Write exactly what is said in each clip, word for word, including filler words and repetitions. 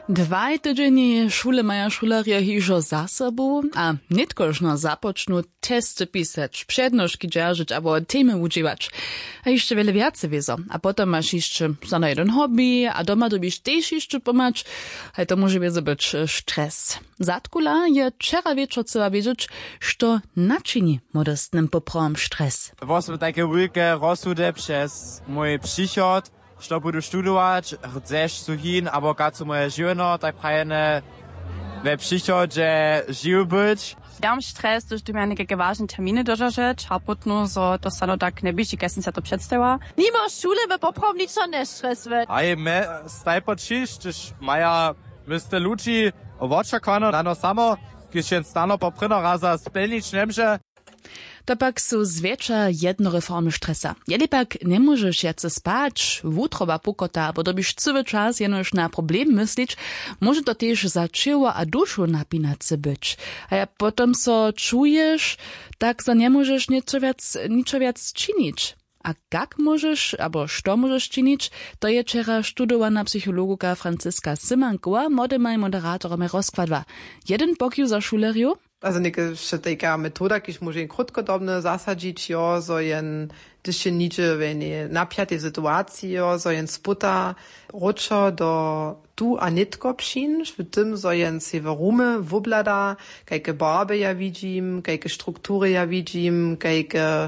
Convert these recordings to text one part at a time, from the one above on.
Dwaj tydzienie szule maja šulerja hižo za sobu, a nitkožno započnu testy pisać, przednoszki dzierżyć albo temy używać. A jeszcze wiele więcej wiezo. A potem masz jeszcze za jeden hobby, a doma dobisz też jeszcze pomać. A to może wiedzę być stres. Zatkula je wczoraj wieczór trzeba wiedzieć, što naczyni modestnym poprom stres. Was takie wielkie rozsudy przez mój przychod, što budu studować, chcesz suhin, albo gacu moje żono, tak prajene we przychodzie żył być. Ja mam stres, dass du mir einige ważne terminy dożarzeć, a potem so to stano tak nie byś, jak się to przedstawia. Mimo szule by poprom nic nie stres wird. A je me stajpo čiš, czyż maja myste ludzi oczekano na no samo, když jen stano po prino raza spelnić nemže. To pak su zwiecza jednore formy stresa. Jeli pak nie możesz jace spać, wutroba pukota, bo dobisz cały czas jenoż na problem myślić, może to też za ciało a duszu napinacy być. A jak potem so czujesz, tak za nie możesz niczo wiac, niczo wiac czynić. A jak możesz, albo što możesz czynić, to je wczoraj studowana psychologuka Franziska Symankowa modema i moderatorem rozkładła. Jeden pokił za szuleriu? Also neke taka metoda, kiż może krótkodobne zasadzić, jo, so jen, gdyż się nicze w napiatej sytuacji, jo, so jen sputa roczo do tu a nitko przyjść, w tym, so jen se w rumy wublada, kajke barby ja widzim, kajke struktury ja widzim, kajke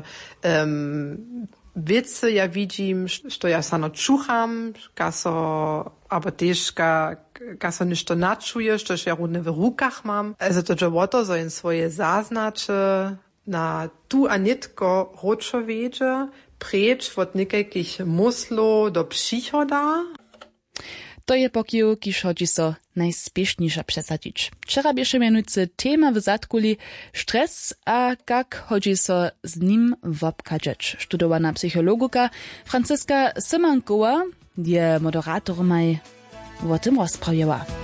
um, wice ja widzim, što ja sano čucham, ka so, aber też ka, ka so ništo načuješ, što ja rudne w rukach mam. Also to je woto, so in swoje zaznače na tu a nitko roczo wiedzie, precz od nikakich muslo do psychoda. To je pokił, kiż chodzi so najspieszniejsza przesadzić. Wczoraj biesze mianujcy tema w zatkuli stres, a jak chodzi so z nim wobkadzeć. Studowana psychologuka Franziska Symankowa je moderator maj o tym rozprawiała.